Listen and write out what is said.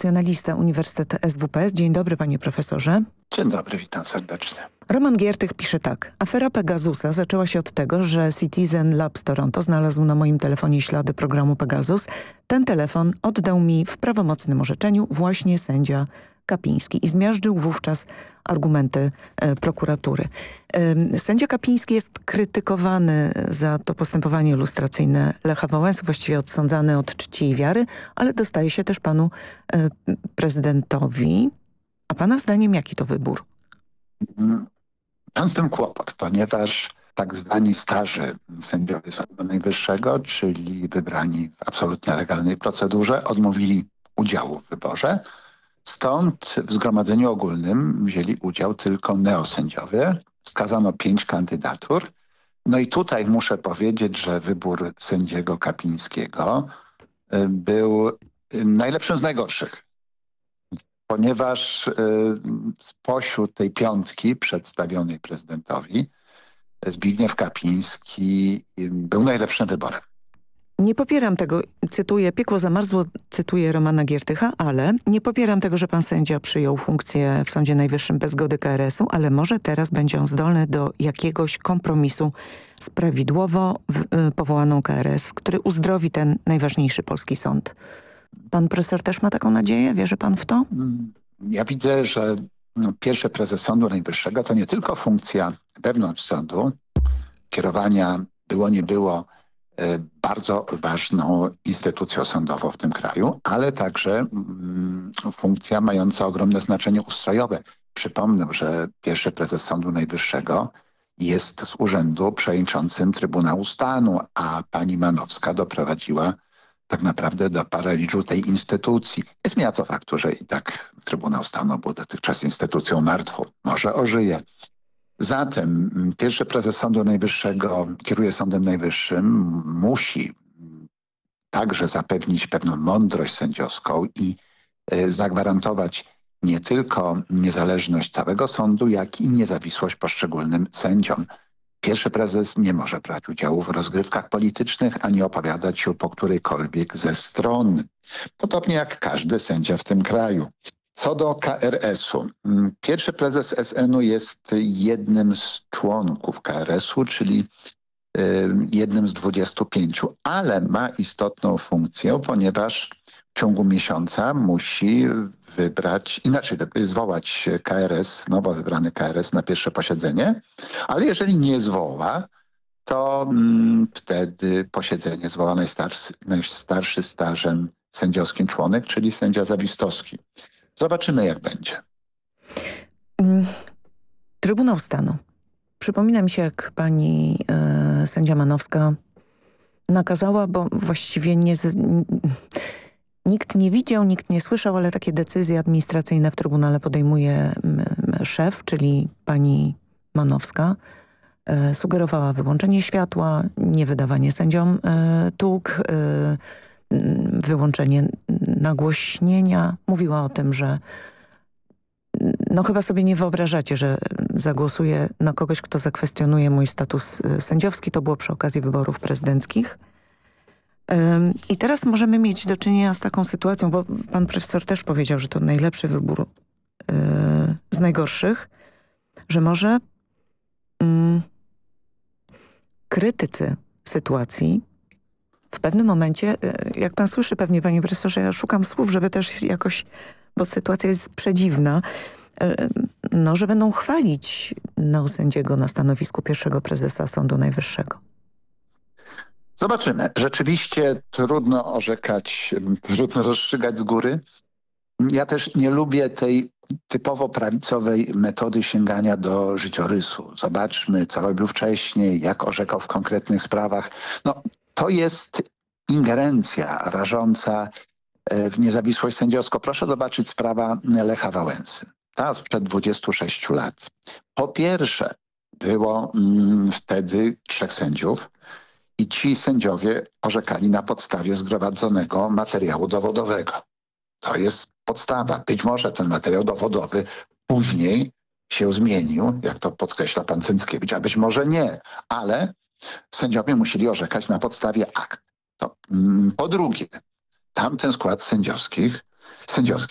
konstytucjonalista Uniwersytet SWPS. Dzień dobry, panie profesorze. Dzień dobry, witam serdecznie. Roman Giertych pisze tak. Afera Pegasusa zaczęła się od tego, że Citizen Labs Toronto znalazł na moim telefonie ślady programu Pegasus. Ten telefon oddał mi w prawomocnym orzeczeniu właśnie sędzia Kapiński i zmiażdżył wówczas argumenty prokuratury. Sędzia Kapiński jest krytykowany za to postępowanie lustracyjne Lecha Wałęsy, właściwie odsądzany od czci i wiary, ale dostaje się też panu prezydentowi. A pana zdaniem jaki to wybór? Mam z tym kłopot, ponieważ tak zwani starzy sędziowie Sądu Najwyższego, czyli wybrani w absolutnie legalnej procedurze, odmówili udziału w wyborze. Stąd w zgromadzeniu ogólnym wzięli udział tylko neosędziowie. Wskazano 5 kandydatur. No i tutaj muszę powiedzieć, że wybór sędziego Kapińskiego był najlepszym z najgorszych. Ponieważ spośród tej 5 przedstawionej prezydentowi Zbigniew Kapiński był najlepszym wyborem. Nie popieram tego, cytuję, piekło zamarzło, cytuję Romana Giertycha, ale nie popieram tego, że pan sędzia przyjął funkcję w Sądzie Najwyższym bez zgody KRS-u, ale może teraz będzie on zdolny do jakiegoś kompromisu z prawidłowo powołaną KRS, który uzdrowi ten najważniejszy polski sąd. Pan profesor też ma taką nadzieję? Wierzy pan w to? Ja widzę, że pierwszy prezes Sądu Najwyższego to nie tylko funkcja wewnątrz sądu, kierowania było nie było bardzo ważną instytucją sądową w tym kraju, ale także funkcja mająca ogromne znaczenie ustrojowe. Przypomnę, że pierwszy prezes Sądu Najwyższego jest z urzędu przewodniczącym Trybunału Stanu, a pani Manowska doprowadziła tak naprawdę do paraliżu tej instytucji. Nie zmienia to faktu, że i tak Trybunał Stanu był dotychczas instytucją martwą. Może ożyje. Zatem pierwszy prezes Sądu Najwyższego kieruje Sądem Najwyższym, musi także zapewnić pewną mądrość sędziowską i zagwarantować nie tylko niezależność całego sądu, jak i niezawisłość poszczególnym sędziom. Pierwszy prezes nie może brać udziału w rozgrywkach politycznych, ani opowiadać się po którejkolwiek ze stron. Podobnie jak każdy sędzia w tym kraju. Co do KRS-u. Pierwszy prezes SN-u jest jednym z członków KRS-u, czyli jednym z 25, ale ma istotną funkcję, ponieważ w ciągu miesiąca musi zwołać KRS, nowo wybrany KRS na pierwsze posiedzenie, ale jeżeli nie zwoła, to wtedy posiedzenie zwoła najstarszy stażem sędziowskim członek, czyli sędzia Zawistowski. Zobaczymy, jak będzie. Trybunał Stanu. Przypomina mi się, jak pani sędzia Manowska nakazała, bo właściwie nikt nie widział, nikt nie słyszał, ale takie decyzje administracyjne w Trybunale podejmuje szef, czyli pani Manowska. Sugerowała wyłączenie światła, niewydawanie sędziom tuk, wyłączenie nagłośnienia. Mówiła o tym, że no chyba sobie nie wyobrażacie, że zagłosuję na kogoś, kto zakwestionuje mój status sędziowski. To było przy okazji wyborów prezydenckich. I teraz możemy mieć do czynienia z taką sytuacją, bo pan profesor też powiedział, że to najlepszy wybór z najgorszych, że może krytycy sytuacji w pewnym momencie, jak pan słyszy pewnie, panie profesorze, ja szukam słów, żeby też jakoś, bo sytuacja jest przedziwna, no, że będą chwalić neosędziego na stanowisku pierwszego prezesa Sądu Najwyższego. Zobaczymy. Rzeczywiście trudno orzekać, trudno rozstrzygać z góry. Ja też nie lubię tej typowo prawicowej metody sięgania do życiorysu. Zobaczmy, co robił wcześniej, jak orzekał w konkretnych sprawach. No, to jest ingerencja rażąca w niezawisłość sędziowską. Proszę zobaczyć sprawa Lecha Wałęsy. Ta sprzed 26 lat. Po pierwsze, było wtedy 3 sędziów i ci sędziowie orzekali na podstawie zgromadzonego materiału dowodowego. To jest podstawa. Być może ten materiał dowodowy później się zmienił, jak to podkreśla pan Cęckiewicz, a być może nie. Ale sędziowie musieli orzekać na podstawie akt. To, po drugie, tamten skład sędziowski